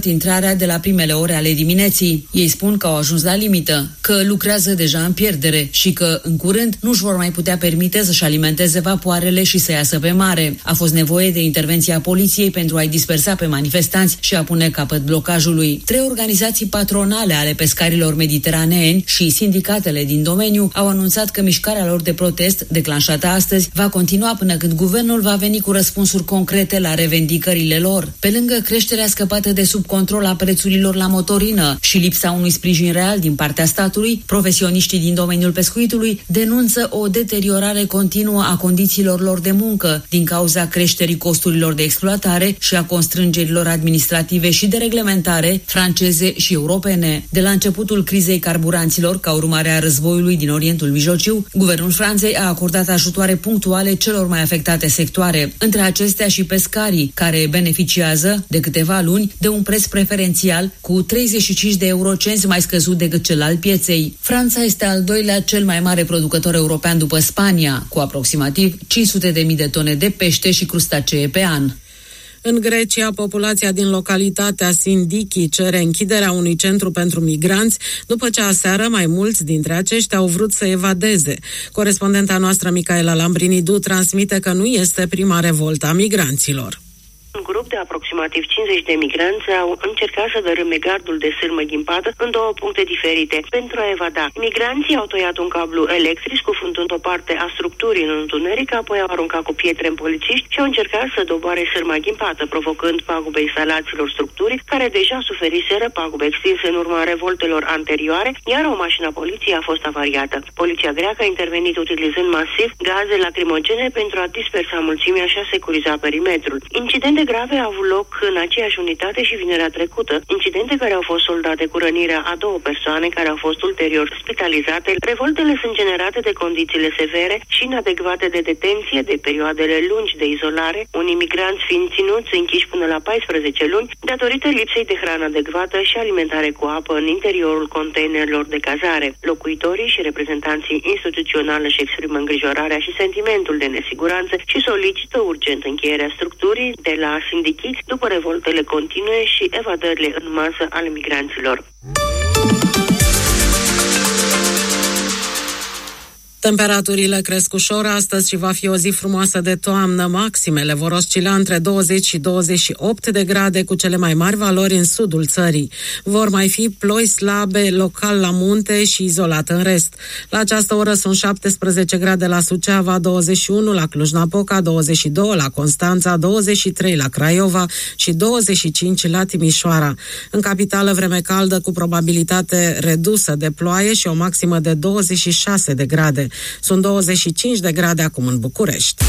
intrarea de la primele ore ale dimineții. Ei spun că au ajuns la limită, că lucrează deja în pierdere și că, în curând, nu-și vor mai putea permite să-și alimenteze vapoarele și să iasă pe mare. A fost nevoie de intervenția poliției pentru a-i dispersa pe manifestanți și a pune capăt blocajului. 3 organizații patronale ale pescarilor mediteraneeni și sindicatele din domeniu au anunțat că mișcarea lor de protest, declanșată astăzi, va continua până când guvernul va veni cu răspunsuri concrete la revendicările lor. Pe lângă creșterea scăpată de sub control a prețurilor la motorină și lipsa unui sprijin real din partea statului, profesioniștii din domeniul pescuitului denunță o deteriorare continuă a condițiilor lor de muncă din cauza creșterii costurilor de exploatare și a constrângerilor administrative și de reglementare franceze și europene. De la începutul crizei carburanților, ca urmare a războiului din Orientul Mijlociu, guvernul Franței a acordat ajutoare punctuale celor mai afectate sectoare, între acestea și pescarii, care beneficiază de câteva luni de un preț preferențial cu 35 de eurocenți mai scăzut decât cel al pieței. Franța este al doilea cel mai mare producător european după Spania, cu aproximativ 500.000 de tone de pește și crustacee pe an. În Grecia, populația din localitatea Sindiki cere închiderea unui centru pentru migranți, după ce aseară mai mulți dintre aceștia au vrut să evadeze. Corespondenta noastră, Micaela Lambrinidu, transmite că nu este prima revoltă a migranților. Un grup de aproximativ 50 de migranți au încercat să dărâme gardul de sârmă ghimpată în 2 puncte diferite pentru a evada. Migranții au tăiat un cablu electric, scufundând o parte a structurii în întuneric, apoi au aruncat cu pietre în polițiști și au încercat să doboare sârma ghimpată, provocând pagube instalațiilor structurii, care deja suferiseră pagube extinse în urma revoltelor anterioare, iar o mașină a poliției a fost avariată. Poliția greacă a intervenit utilizând masiv gaze lacrimogene pentru a dispersa mulțimea și a securiza perimetrul. Incidente grave au avut loc în aceeași unitate și vinerea trecută, incidente care au fost soldate cu rănirea a 2 persoane care au fost ulterior spitalizate. Revoltele sunt generate de condițiile severe și inadecvate de detenție, de perioadele lungi de izolare, unii migranți fiind ținuți închiși până la 14 luni, datorită lipsei de hrană adecvată și alimentare cu apă în interiorul containerelor de cazare. Locuitorii și reprezentanții instituționali își exprimă îngrijorarea și sentimentul de nesiguranță și solicită urgent încheierea structurii de la Sindiki după revoltele continue și evadările în masă ale migranților. Temperaturile cresc ușor astăzi și va fi o zi frumoasă de toamnă. Maximele vor oscila între 20 și 28 de grade, cu cele mai mari valori în sudul țării. Vor mai fi ploi slabe local la munte și izolat în rest. La această oră sunt 17 grade la Suceava, 21 la Cluj-Napoca, 22 la Constanța, 23 la Craiova și 25 la Timișoara. În capitală, vreme caldă cu probabilitate redusă de ploaie și o maximă de 26 de grade. Sunt 25 de grade acum în București.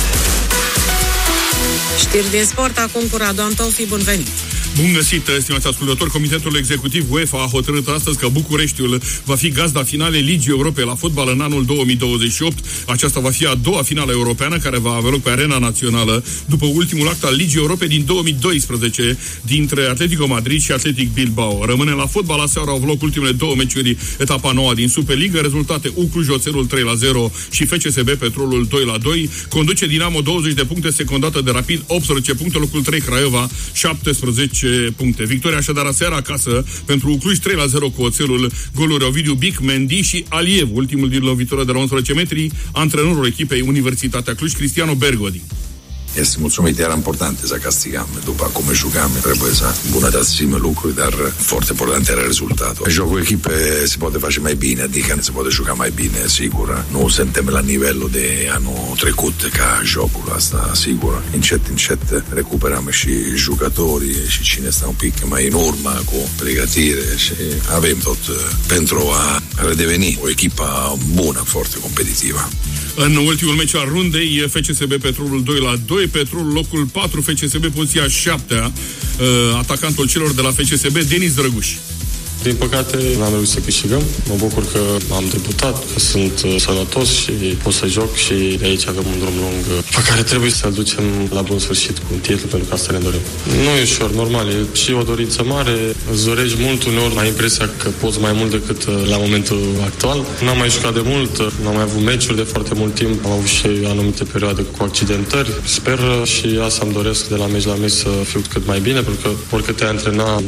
Știri din sport acum cu Radu Antofi, bun venit! Bun găsit, stimați ascultători! Comitetul Executiv UEFA a hotărât astăzi că Bucureștiul va fi gazda finalei Ligii Europei la fotbal în anul 2028. Aceasta va fi a 2-a finală europeană care va avea loc pe Arena Națională după ultimul act al Ligii Europei din 2012 dintre Atletico Madrid și Athletic Bilbao. Rămâne la fotbal, aseară au avut loc ultimele 2 meciuri, etapa 9 din Superliga, rezultate Cluj Oțelul 3-0 și FCSB Petrolul 2-2. Conduce Dinamo 20 de puncte, secundată de Rapid 18 puncte, locul 3 Craiova 17 puncte. Victoria așadar aseară acasă pentru Cluj 3-0 cu Oțelul, goluri Ovidiu Bic, Mendy și Aliev, ultimul din lovitură de la 11 metri, antrenorul echipei Universitatea Cluj, Cristiano Bergodi. Este mulțumit, era important să castigăm. După cum jucam, trebuie să îmbunătățim lucruri, dar foarte important era rezultatul. Jocul echipe se poate face mai bine, adică se poate juca mai bine, sigur. Nu suntem la nivelul de anul trecut ca jocul asta, sigur. Încet recuperăm și jucătorii și cine este un pic mai în urmă cu pregătire și avem tot pentru a redeveni o echipă bună, foarte competitivă. În ultimul meci al rundei, FCSB Petrolul 2-2, Petrolul locul 4, FCSB poziția 7-a, atacantul celor de la FCSB, Denis Drăguș. Din păcate, n-am reușit să câștigăm. Mă bucur că am debutat, că sunt sănătos și pot să joc și de aici avem un drum lung pe care trebuie să-l ducem la bun sfârșit cu un titlu, pentru că asta ne dorim. Nu e ușor, normal, e și o dorință mare, îți dorești mult, uneori ai impresia că poți mai mult decât la momentul actual. N-am mai jucat de mult, n-am mai avut meciuri de foarte mult timp, am avut și anumite perioade cu accidentări. Sper și asta îmi doresc de la meci la meci să fiu cât mai bine, pentru că oricât te-ai antrena,